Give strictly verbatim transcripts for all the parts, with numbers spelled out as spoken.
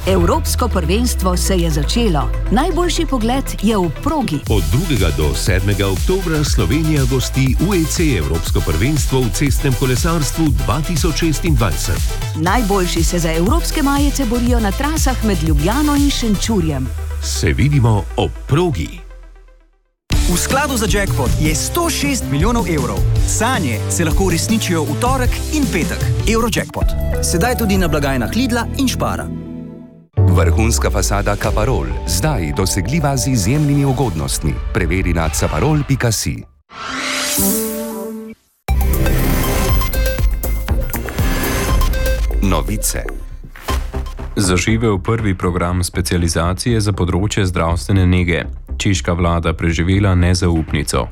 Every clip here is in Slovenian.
Evropsko prvenstvo se je začelo. Najboljši pogled je v progi. Od drugega do sedmega oktobra Slovenija gosti U E C Evropsko prvenstvo v cestnem kolesarstvu dva tisoč šestindvajset. Najboljši se za evropske majice borijo na trasah med Ljubljano in Šenčurjem. Se vidimo ob progi. V skladu za jackpot je sto šest milijonov evrov. Sanje se lahko uresničijo v torek in petek. Eurojackpot. Sedaj tudi na blagajnah Lidla in Spara. Vrhunska fasada Caparol, zdaj dosegljiva z izjemnimi ugodnostmi. Preveri na caparol pika si. Novice. Zaživel prvi program specializacije za področje zdravstvene nege. Češka vlada preživela nezaupnico.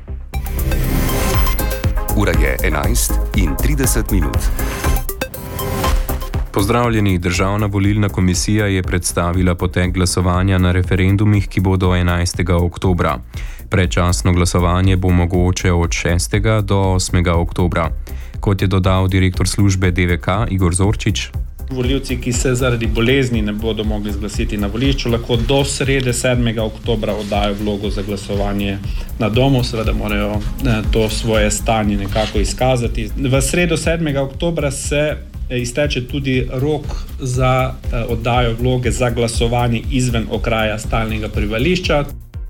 Ura je enajst in trideset minut. Pozdravljeni, Državna volilna komisija je predstavila potek glasovanja na referendumih, ki bodo enajstega oktobra. Predčasno glasovanje bo mogoče od šestega do osmega oktobra. Kot je dodal direktor službe D V K Igor Zorčič. Volivci, ki se zaradi bolezni ne bodo mogli zglasiti na volišču, lahko do srede sedmega oktobra oddajo vlogo za glasovanje na domu, seveda morajo to svoje stanje nekako izkazati. V sredo sedmega oktobra se izteče tudi rok za oddajo vloge za glasovanje izven okraja stalnega prebivališča.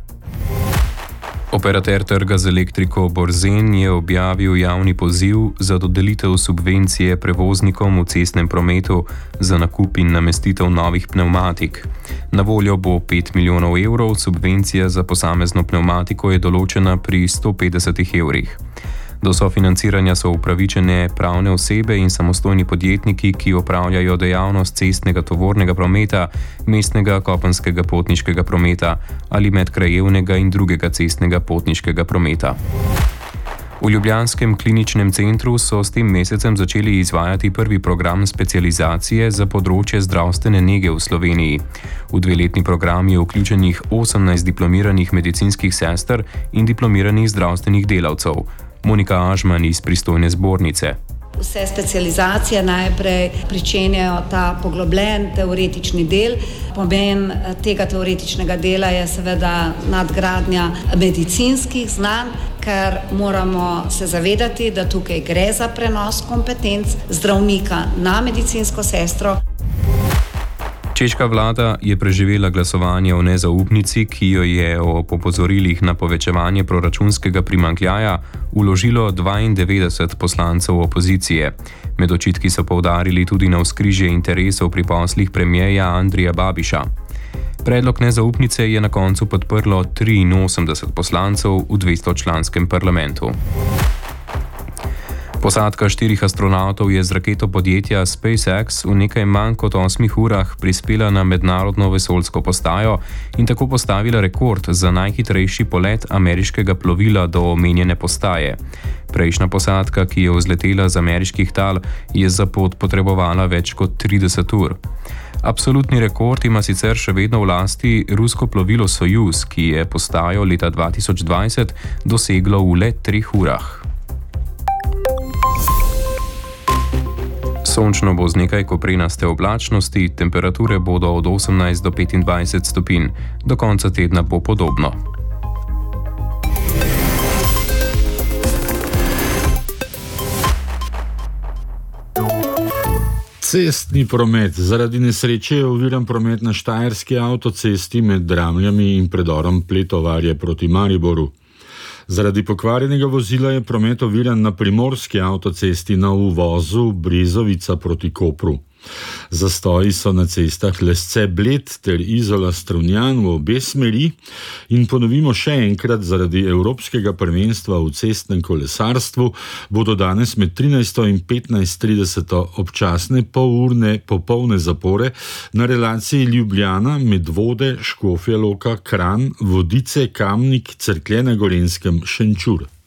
Operater trga z elektriko Borzen je objavil javni poziv za dodelitev subvencije prevoznikom v cestnem prometu za nakup in namestitev novih pnevmatik. Na voljo bo pet milijonov evrov, subvencija za posamezno pnevmatiko je določena pri sto petdesetih evrih. Do sofinanciranja so upravičene pravne osebe in samostojni podjetniki, ki opravljajo dejavnost cestnega tovornega prometa, mestnega kopenskega potniškega prometa ali medkrajevnega in drugega cestnega potniškega prometa. V ljubljanskem kliničnem centru so s tem mesecem začeli izvajati prvi program specializacije za področje zdravstvene nege v Sloveniji. V dveletni program je vključenih osemnajst diplomiranih medicinskih sester in diplomiranih zdravstvenih delavcev. Monika Ažman iz pristojne zbornice. Vse specializacije najprej pričenjajo ta poglobljen teoretični del. Pomen tega teoretičnega dela je seveda nadgradnja medicinskih znanj, ker moramo se zavedati, da tukaj gre za prenos kompetenc zdravnika na medicinsko sestro. Češka vlada je preživela glasovanje o nezaupnici, ki jo je ob opozorilih na povečevanje proračunskega primanjkljaja vložilo dvaindevetdeset poslancev opozicije. Med očitki so poudarili tudi na navzkrižje interesov pri poslih premierja Andrija Babiša. Predlog nezaupnice je na koncu podprlo triinosemdeset poslancev v dvestočlanskem parlamentu. Posadka štirih astronavtov je z raketo podjetja SpaceX v nekaj manj kot osmih urah prispela na mednarodno vesoljsko postajo in tako postavila rekord za najhitrejši polet ameriškega plovila do omenjene postaje. Prejšnja posadka, ki je vzletela z ameriških tal, je za pot potrebovala več kot trideset ur. Absolutni rekord ima sicer še vedno v lasti rusko plovilo Sojuz, ki je postajo leta dva tisoč dvajset doseglo v le treh urah. Sončno bo z nekaj koprenaste oblačnosti, temperature bodo od osemnajst do petindvajset stopinj. Do konca tedna bo podobno. Cestni promet. Zaradi nesreče je oviran promet na štajerski avtocesti med Dramljami in predorom Pletovarje proti Mariboru. Zaradi pokvarjenega vozila je promet oviran na primorski avtocesti na uvozu Brezovica proti Kopru. Zastoji so na cestah Lesce-Bled ter Izola-Strunjan v obe smeri in ponovimo še enkrat, zaradi Evropskega prvenstva v cestnem kolesarstvu bodo danes med trinajsto in petnajst trideset občasne polurne popolne zapore na relaciji Ljubljana, Medvode, Škofja Loka, Kranj, Vodice, Kamnik, Cerklje na Gorenjskem, Šenčur.